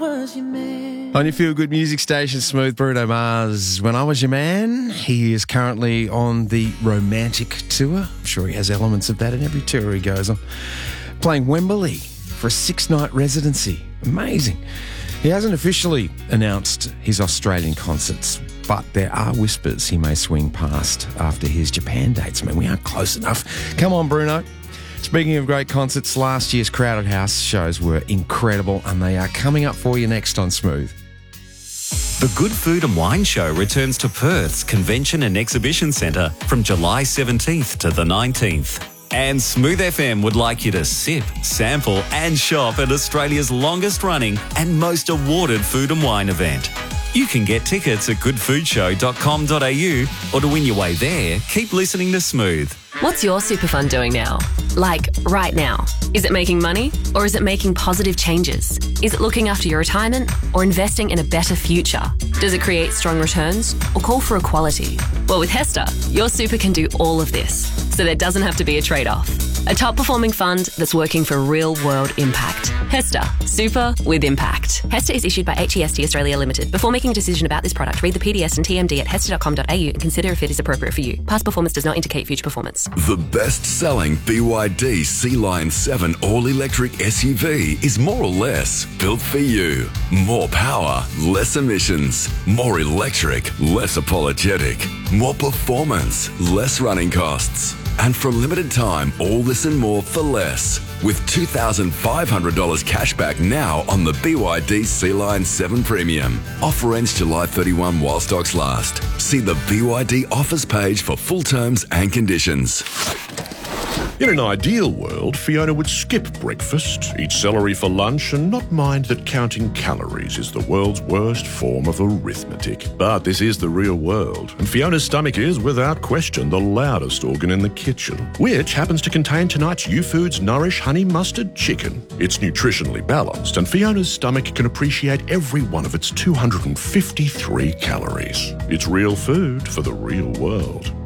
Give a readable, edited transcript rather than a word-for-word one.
On your feel-good music station, Smooth, Bruno Mars. When I Was Your Man, he is currently on the Romantic Tour. I'm sure he has elements of that in every tour he goes on. Playing Wembley for a 6-night residency. Amazing. He hasn't officially announced his Australian concerts, but there are whispers he may swing past after his Japan dates. Man, we aren't close enough. Come on, Bruno. Speaking of great concerts, last year's Crowded House shows were incredible, and they are coming up for you next on Smooth. The Good Food and Wine Show returns to Perth's Convention and Exhibition Centre from July 17th to the 19th. And Smooth FM would like you to sip, sample and shop at Australia's longest running and most awarded food and wine event. You can get tickets at goodfoodshow.com.au, or to win your way there, keep listening to Smooth. What's your super fund doing now? Like, right now? Is it making money, or is it making positive changes? Is it looking after your retirement, or investing in a better future? Does it create strong returns, or call for equality? Well, with HESTA, your super can do all of this, so there doesn't have to be a trade-off. A top-performing fund that's working for real-world impact. HESTA, super with impact. HESTA is issued by HEST Australia Limited. Before making a decision about this product, read the PDS and TMD at hesta.com.au and consider if it is appropriate for you. Past performance does not indicate future performance. The best-selling BYD Sea Lion 7 all-electric SUV is more or less built for you. More power, less emissions. More electric, less apologetic. More performance, less running costs. And for a limited time, all this and more for less. With $2,500 cash back now on the BYD Sea Lion 7 Premium. Offer ends July 31 while stocks last. See the BYD offers page for full terms and conditions. In an ideal world, Fiona would skip breakfast, eat celery for lunch, and not mind that counting calories is the world's worst form of arithmetic. But this is the real world, and Fiona's stomach is, without question, the loudest organ in the kitchen, which happens to contain tonight's YouFoods Nourish Honey Mustard Chicken. It's nutritionally balanced, and Fiona's stomach can appreciate every one of its 253 calories. It's real food for the real world.